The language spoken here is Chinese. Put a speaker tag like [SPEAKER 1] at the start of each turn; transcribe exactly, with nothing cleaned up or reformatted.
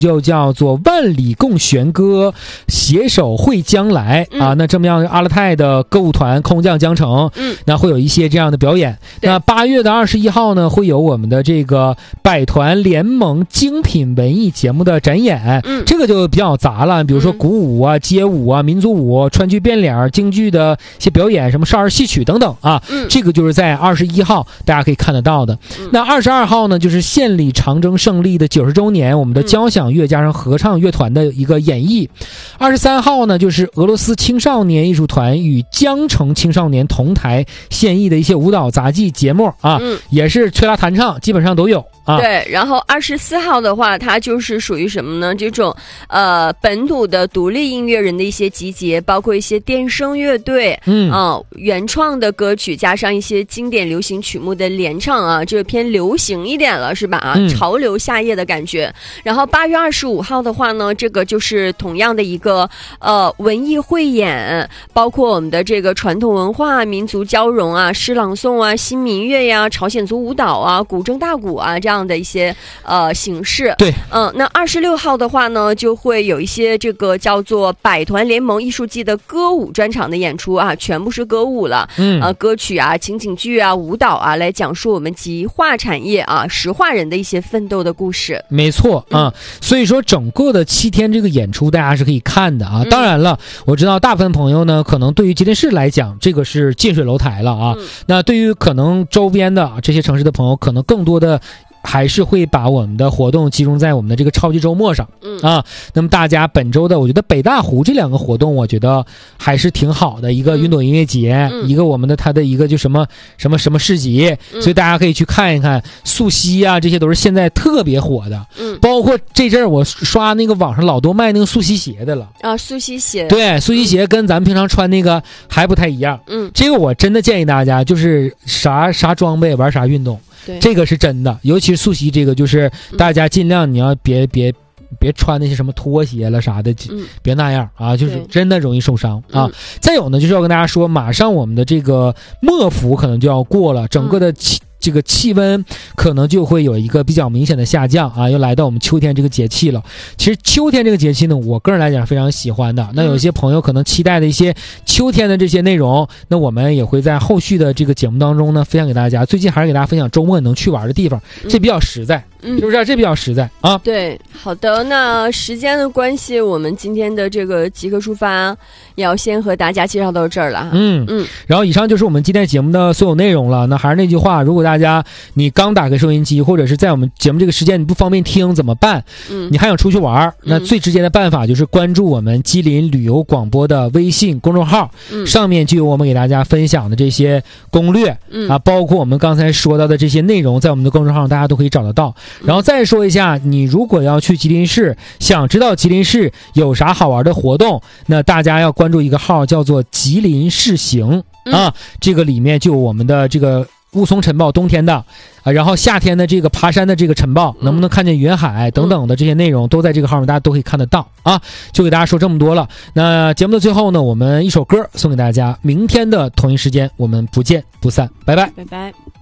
[SPEAKER 1] 就叫做万里共弦歌，携手绘将来、嗯、啊。那这么样阿勒泰的歌舞团空降江城，嗯，那会有一些这样的表演。那八月的二十一号呢，会有我们的这个百团联盟精品文艺节目的展演，嗯，这个就比较杂了，比如说鼓舞啊、街舞啊、民族舞、川剧变脸、京剧的一些表演，什么少儿戏曲等等啊，嗯，这个就是在二十一号大家可以看得到的。嗯、那二十二号呢，就是献礼长征胜利的九十周年，我们的交响乐加上合唱乐团的一个演绎。二十三号呢，就是俄罗斯青少年艺术团与江城青少年同台献艺的一些舞蹈杂技节目啊，嗯、也是吹拉弹唱，基本上都有。啊、
[SPEAKER 2] 对，然后二十四号的话，它就是属于什么呢？这种呃本土的独立音乐人的一些集结，包括一些电声乐队，嗯啊、呃，原创的歌曲加上一些经典流行曲目的联唱啊，这个偏流行一点了，是吧？啊，嗯、潮流夏夜的感觉。然后八月二十五号的话呢，这个就是同样的一个呃文艺汇演，包括我们的这个传统文化、民族交融啊、诗朗诵啊、新民乐呀、朝鲜族舞蹈啊、古筝大鼓啊这样。这样的一些呃形式。
[SPEAKER 1] 对，
[SPEAKER 2] 嗯，那二十六号的话呢，就会有一些这个叫做百团联盟艺术季的歌舞专场的演出啊，全部是歌舞了，嗯，呃，歌曲啊、情景剧啊、舞蹈啊，来讲述我们极化产业啊、石化人的一些奋斗的故事。
[SPEAKER 1] 没错啊、嗯，所以说整个的七天这个演出大家是可以看的啊。当然了，嗯、我知道大部分朋友呢，可能对于吉林市来讲，这个是近水楼台了啊。嗯、那对于可能周边的这些城市的朋友，可能更多的。还是会把我们的活动集中在我们的这个超级周末上，嗯啊，那么大家本周的，我觉得北大湖这两个活动，我觉得还是挺好的，一个云朵音乐节，嗯、一个我们的它的一个就什么什么什么市集，嗯、所以大家可以去看一看素溪啊，这些都是现在特别火的，嗯，包括这阵儿我刷那个网上老多卖那个素溪鞋的了
[SPEAKER 2] 啊，素溪鞋，
[SPEAKER 1] 对，素溪鞋跟咱们平常穿那个还不太一样，嗯，这个我真的建议大家，就是啥啥装备玩啥运动。
[SPEAKER 2] 对，
[SPEAKER 1] 这个是真的，尤其是素溪这个，就是大家尽量你要别、嗯、别别穿那些什么拖鞋了啥的，嗯、别那样啊，就是真的容易受伤啊。嗯、再有呢，就是要跟大家说，马上我们的这个末伏可能就要过了，整个的气。嗯这个气温可能就会有一个比较明显的下降啊，又来到我们秋天这个节气了。其实秋天这个节气呢，我个人来讲非常喜欢的。那有些朋友可能期待的一些秋天的这些内容，那我们也会在后续的这个节目当中呢分享给大家。最近还是给大家分享周末能去玩的地方，这比较实在，嗯、是不是？这比较实在啊。
[SPEAKER 2] 对，好的。那时间的关系，我们今天的这个即刻出发也要先和大家介绍到这儿了。
[SPEAKER 1] 嗯嗯。然后以上就是我们今天节目的所有内容了。那还是那句话，如果大家大家，你刚打开收音机，或者是在我们节目这个时间你不方便听怎么办？嗯，你还想出去玩？那最直接的办法就是关注我们吉林旅游广播的微信公众号，嗯，上面就有我们给大家分享的这些攻略，嗯啊，包括我们刚才说到的这些内容，在我们的公众号上大家都可以找得到。然后再说一下，你如果要去吉林市，想知道吉林市有啥好玩的活动，那大家要关注一个号叫做吉林市行啊，嗯，这个里面就有我们的这个。雾凇晨报冬天的啊，然后夏天的这个爬山的这个晨报，能不能看见云海等等的这些内容都在这个号上，大家都可以看得到啊。就给大家说这么多了。那节目的最后呢，我们一首歌送给大家，明天的同一时间我们不见不散，拜拜，
[SPEAKER 2] 拜拜。